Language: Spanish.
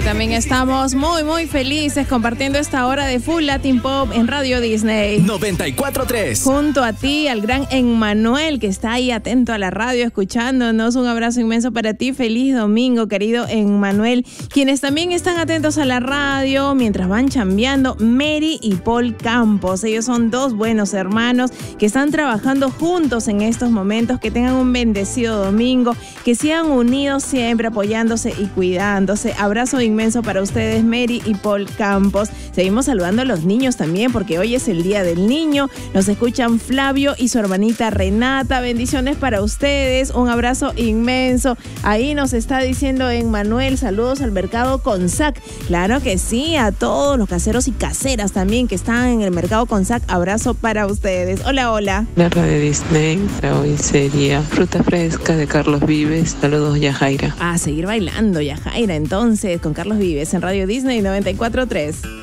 también estamos muy felices compartiendo esta hora de Full Latin Pop en Radio Disney 94.3. junto a ti, al gran Emmanuel, que está ahí atento a la radio escuchándonos. Un abrazo inmenso para ti. Feliz domingo, querido Emmanuel. Quienes también están atentos a la radio mientras van chambeando, Mary y Paul Campos. Ellos son dos buenos hermanos que están trabajando juntos en estos momentos. Que tengan un bendecido domingo, que sigan unidos siempre, apoyándose y cuidándose. Abrazo inmenso para ustedes, Mary y Paul Campos. Seguimos saludando a los niños también, porque hoy es el Día del Niño. Nos escuchan Flavio y su hermanita Renata. Bendiciones para ustedes. Un abrazo inmenso. Ahí nos está diciendo Emmanuel, saludos al mercado Consac. Claro que sí, a todos los caseros y caseras también que están en el mercado Consac. Abrazo para ustedes. Hola. La radio Disney para hoy sería Fruta Fresca de Carlos Vives. Saludos, Yajaira. A seguir bailando, Yajaira, entonces, con Carlos Vives en Radio Disney 94.3.